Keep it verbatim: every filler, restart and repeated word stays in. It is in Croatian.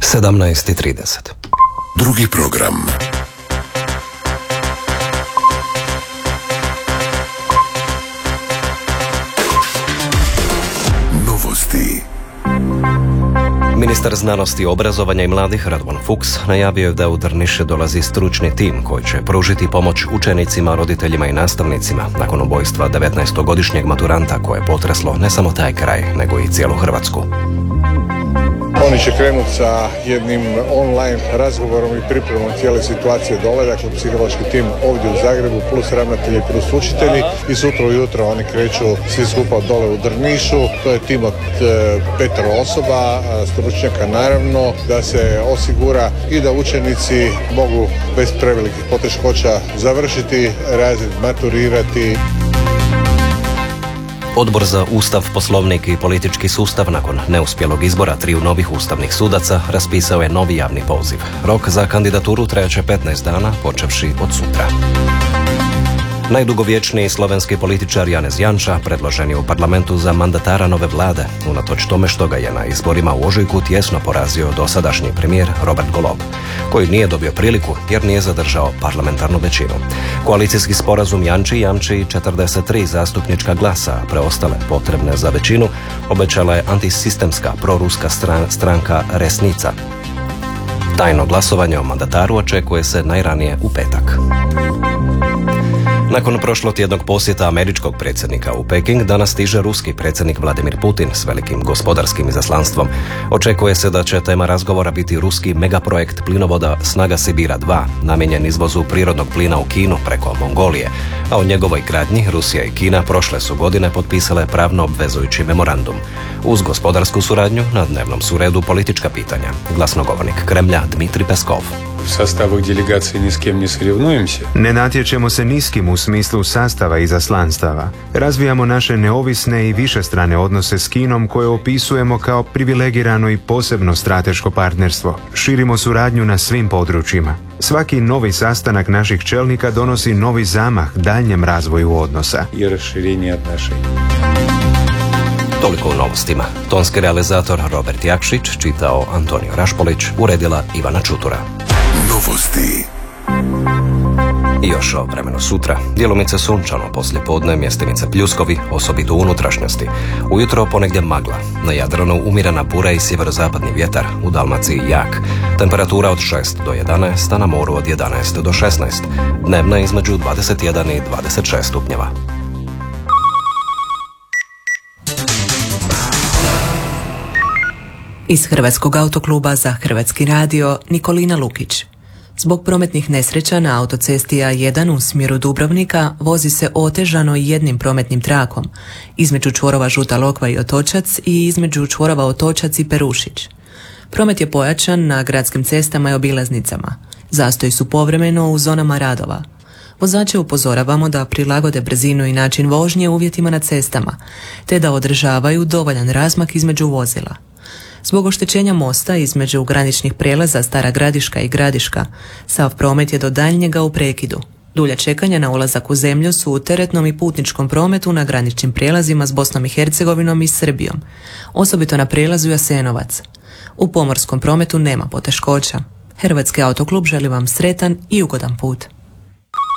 sedamnaest i trideset. Drugi program. Novosti. Ministar znanosti, obrazovanja i mladih Radovan Fuchs najavio je da u Drniš dolazi stručni tim koji će pružiti pomoć učenicima, roditeljima i nastavnicima nakon ubojstva devetnaestogodišnjeg maturanta koje je potreslo ne samo taj kraj, nego i cijelu Hrvatsku. Oni će krenuti sa jednim online razgovorom i pripremom cijele situacije dole, dakle psihološki tim ovdje u Zagrebu plus ravnatelji plus učitelji i sutra ujutro oni kreću svi skupa dole u Drnišu. To je tim od e, petero osoba, stručnjaka naravno, da se osigura i da učenici mogu bez prevelikih poteškoća završiti razred, maturirati. Odbor za Ustav, Poslovnik i politički sustav nakon neuspjelog izbora triju novih ustavnih sudaca raspisao je novi javni poziv. Rok za kandidaturu trajaće petnaest dana, počevši od sutra. Najdugovječniji slovenski političar Janez Janša predložen je u parlamentu za mandatara nove vlade, unatoč tome što ga je na izborima u ožujku tjesno porazio dosadašnji premijer Robert Golob, koji nije dobio priliku jer nije zadržao parlamentarnu većinu. Koalicijski sporazum Janči jamči četrdeset tri zastupnička glasa, a preostale potrebne za većinu obećala je antisistemska proruska stranka Resnica. Tajno glasovanje o mandataru očekuje se najranije u petak. Nakon prošlotjednog posjeta američkog predsjednika u Peking, danas stiže ruski predsjednik Vladimir Putin s velikim gospodarskim izaslanstvom. Očekuje se da će tema razgovora biti ruski megaprojekt plinovoda Snaga Sibira dva, namijenjen izvozu prirodnog plina u Kinu preko Mongolije, a o njegovoj gradnji Rusija i Kina prošle su godine potpisale pravno obvezujući memorandum. Uz gospodarsku suradnju na dnevnom su redu politička pitanja. Glasnogovornik Kremlja Dmitrij Peskov. В составах делегации ни с кем не соревнуемся. Ne natječemo se ni s kim u smislu sastava izaslanstava. Razvijamo naše neovisne i višestrane odnose s Kinom koje opisujemo kao privilegirano i posebno strateško partnerstvo. Širimo suradnju na svim područjima. Svaki novi sastanak naših čelnika donosi novi zamah daljnjem razvoju odnosa. I расширение отношений. Toliko u novostima. Tonski realizator Robert Jakšić, čitao Antonio Rašpolić, uredila Ivana Čutura. Novosti. I još o vremenu sutra. Djelomice sunčano, poslije podne mjestimice pljuskovi, osobito u unutrašnjosti. Ujutro ponegdje magla. Na Jadranu umirana bura i sjeverozapadni vjetar, u Dalmaciji jak. Temperatura od šest do jedanaest, a na moru od jedanaest do šesnaest. Dnevna između dvadeset jedan i dvadeset šest stupnjeva. Iz Hrvatskog autokluba za Hrvatski radio Nikolina Lukić. Zbog prometnih nesreća na autocesti A jedan u smjeru Dubrovnika vozi se otežano jednim prometnim trakom između čvorova Žuta Lokva i Otočac i između čvorova Otočac i Perušić. Promet je pojačan na gradskim cestama i obilaznicama. Zastoji su povremeno u zonama radova. Vozače upozoravamo da prilagode brzinu i način vožnje uvjetima na cestama, te da održavaju dovoljan razmak između vozila. Zbog oštećenja mosta između graničnih prijelaza Stara Gradiška i Gradiška, sav promet je do daljnjega u prekidu. Dulja čekanja na ulazak u zemlju su u teretnom i putničkom prometu na graničnim prijelazima s Bosnom i Hercegovinom i Srbijom, osobito na prijelazu Jasenovac. U pomorskom prometu nema poteškoća. Hrvatski autoklub želi vam sretan i ugodan put.